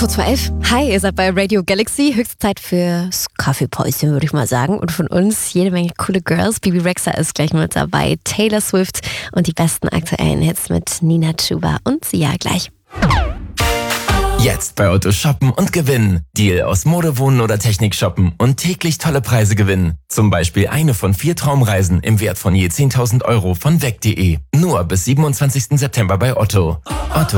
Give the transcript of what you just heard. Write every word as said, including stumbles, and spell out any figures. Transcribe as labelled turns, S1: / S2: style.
S1: Kurz vor elf. Hi, ihr seid bei Radio Galaxy. Höchste Zeit fürs Kaffeepäuschen, würde ich mal sagen. Und von uns jede Menge coole Girls. Bibi Rexha ist gleich mit dabei. Taylor Swift und die besten aktuellen Hits mit Nina Chuba und Sia gleich.
S2: Jetzt bei Otto shoppen und gewinnen. Deal aus Mode, Wohnen oder Technik shoppen und täglich tolle Preise gewinnen. Zum Beispiel eine von vier Traumreisen im Wert von je zehntausend Euro von weg punkt de. Nur bis siebenundzwanzigsten September bei Otto. Otto.